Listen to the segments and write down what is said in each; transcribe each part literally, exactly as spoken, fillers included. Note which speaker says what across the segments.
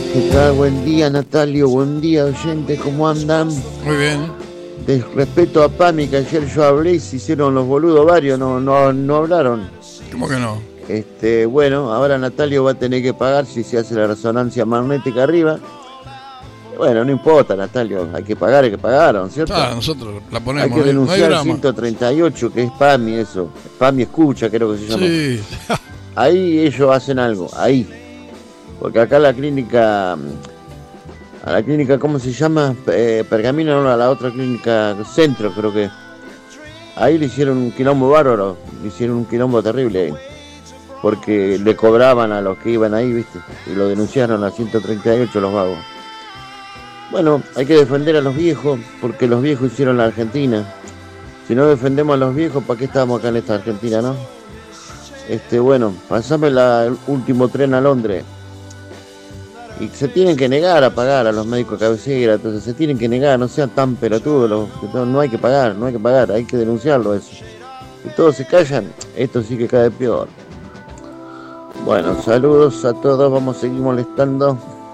Speaker 1: ¿Qué tal? Buen día, Natalio. Buen día, oyentes. ¿Cómo andan?
Speaker 2: Muy bien.
Speaker 1: De respeto a Pami, que ayer yo hablé y se hicieron los boludos varios, no, no, no hablaron.
Speaker 2: ¿Cómo que no?
Speaker 1: Este, bueno, ahora Natalio va a tener que pagar si se hace la resonancia magnética arriba. Bueno, no importa, Natalio, hay que pagar, hay que pagar, ¿no es cierto?
Speaker 2: Ah, nosotros la ponemos.
Speaker 1: Hay que denunciar
Speaker 2: no
Speaker 1: al ciento treinta y ocho, que es Pami, eso. Pami escucha, creo que se llama.
Speaker 2: Sí.
Speaker 1: Ahí ellos hacen algo, ahí. Porque acá la clínica, a la clínica, ¿cómo se llama? Eh, Pergamino, no, a la otra clínica, Centro, creo que. Ahí le hicieron un quilombo bárbaro, le hicieron un quilombo terrible ahí. Porque le cobraban a los que iban ahí, ¿viste? Y lo denunciaron a ciento treinta y ocho los vagos. Bueno, hay que defender a los viejos, porque los viejos hicieron la Argentina. Si no defendemos a los viejos, ¿para qué estamos acá en esta Argentina, no? Este, bueno, pasame la, el último tren a Londres. Y se tienen que negar a pagar a los médicos de cabecera, entonces se tienen que negar, no sean tan pelotudos, los, no, no hay que pagar, no hay que pagar, hay que denunciarlo eso. Si todos se callan, esto sí que cae peor. Bueno, saludos a todos, vamos a seguir molestando.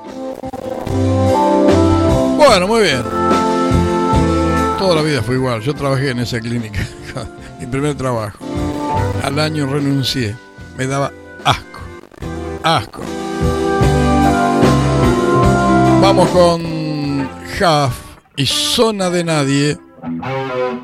Speaker 2: Bueno, muy bien. Toda la vida fue igual, yo trabajé en esa clínica, mi primer trabajo. Al año renuncié, me daba asco, asco. Vamos con Huff y Zona de Nadie.